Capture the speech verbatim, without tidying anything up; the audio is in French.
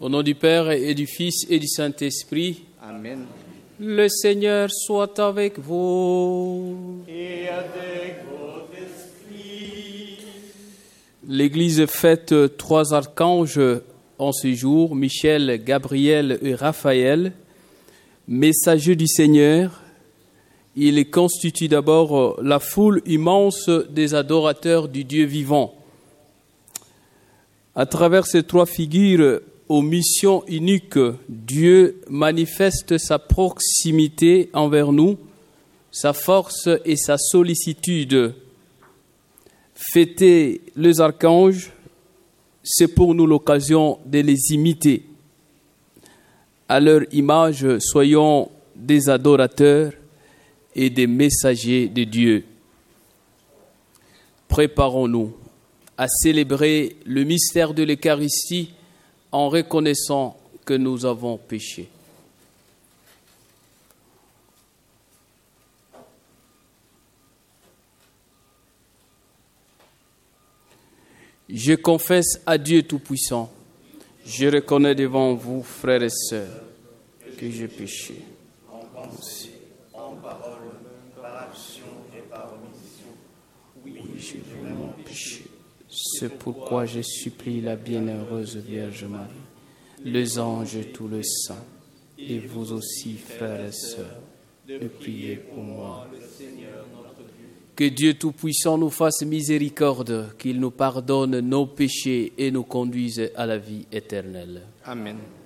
Au nom du Père et du Fils et du Saint-Esprit. Amen. Le Seigneur soit avec vous. Et avec votre esprit. L'Église fête trois archanges en ce jour, Michel, Gabriel et Raphaël, messagers du Seigneur. Il constitue d'abord la foule immense des adorateurs du Dieu vivant. À travers ces trois figures aux missions uniques, Dieu manifeste sa proximité envers nous, sa force et sa sollicitude. Fêter les archanges, c'est pour nous l'occasion de les imiter. À leur image, soyons des adorateurs et des messagers de Dieu. Préparons-nous à célébrer le mystère de l'Eucharistie en reconnaissant que nous avons péché. Je confesse à Dieu Tout-Puissant, je reconnais devant vous, frères et sœurs, que j'ai péché. En pensée, en parole, par action et par omission. Oui, J'ai vraiment péché. C'est pourquoi je supplie la bienheureuse Vierge Marie, les anges et tous les saints, et vous aussi, frères et sœurs, de prier pour moi. Que Dieu Tout-Puissant nous fasse miséricorde, qu'il nous pardonne nos péchés et nous conduise à la vie éternelle. Amen.